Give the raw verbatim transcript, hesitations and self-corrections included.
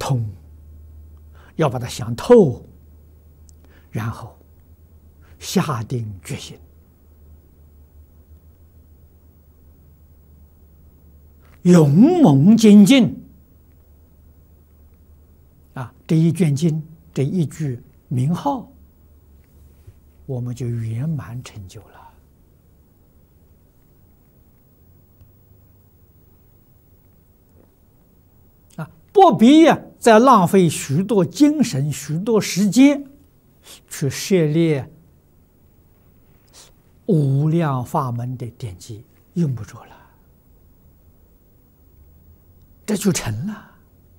通，要把它想透，然后下定决心，勇猛精进。啊，这一卷经，这一句名号，我们就圆满成就了。啊，不必呀，再浪费许多精神、许多时间去涉猎无量法门的典籍，用不着了，这就成了。